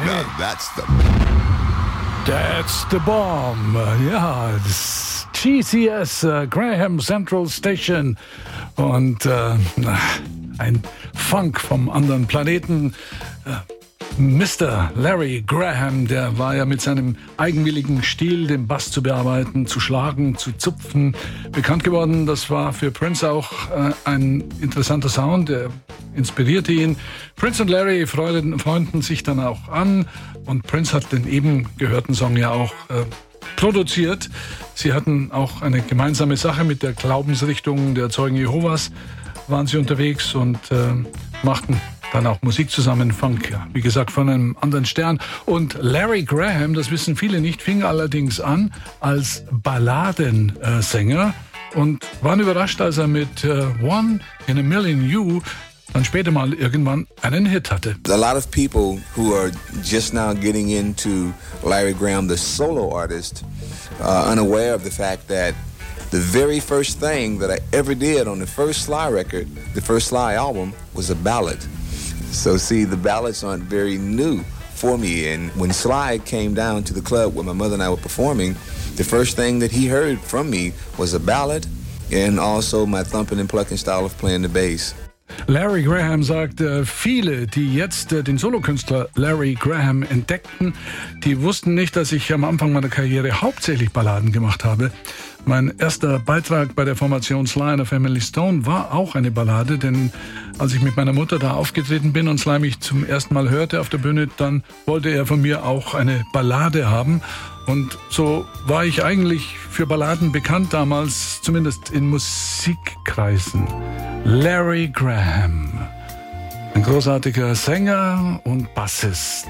Now that's the bomb. Ja, das GCS, Graham Central Station. Und ein Funk vom anderen Planeten. Mr. Larry Graham, der war ja mit seinem eigenwilligen Stil, den Bass zu bearbeiten, zu schlagen, zu zupfen, bekannt geworden. Das war für Prince auch ein interessanter Sound, der inspirierte ihn. Prince und Larry freunden sich dann auch an und Prince hat den eben gehörten Song ja auch produziert. Sie hatten auch eine gemeinsame Sache mit der Glaubensrichtung der Zeugen Jehovas, waren sie unterwegs und machten dann auch Musik zusammen, Funk, ja, wie gesagt, von einem anderen Stern. Und Larry Graham, das wissen viele nicht, fing allerdings an als Balladensänger und waren überrascht, als er mit One in a Million You dann später mal irgendwann einen Hit hatte. A lot of people who are just now getting into Larry Graham, the solo artist, unaware of the fact that the very first thing that I ever did on the first Sly record, the first Sly album, was a ballad. So see, the ballads aren't very new for me. And when Sly came down to the club where my mother and I were performing, the first thing that he heard from me was a ballad and also my thumping and plucking style of playing the bass. Larry Graham sagt, viele, die jetzt den Solokünstler Larry Graham entdeckten, die wussten nicht, dass ich am Anfang meiner Karriere hauptsächlich Balladen gemacht habe. Mein erster Beitrag bei der Formation Sly and the Family Stone war auch eine Ballade, denn als ich mit meiner Mutter da aufgetreten bin und Sly mich zum ersten Mal hörte auf der Bühne, dann wollte er von mir auch eine Ballade haben. Und so war ich eigentlich für Balladen bekannt damals, zumindest in Musikkreisen. Larry Graham, ein großartiger Sänger und Bassist.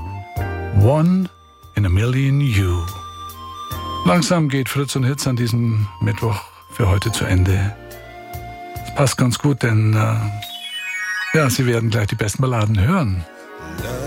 One in a Million You. Langsam geht Fritz und Hits an diesem Mittwoch für heute zu Ende. Das passt ganz gut, denn Sie werden gleich die besten Balladen hören.